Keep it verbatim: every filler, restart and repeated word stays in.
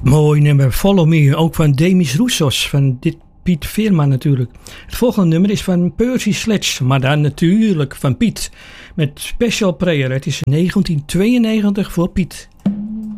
Mooi nummer, Follow Me, ook van Demis Roussos, van dit Piet Veerman natuurlijk. Het volgende nummer is van Percy Sledge, maar dan natuurlijk van Piet, met Special Prayer. Het is negentien tweeënnegentig voor Piet.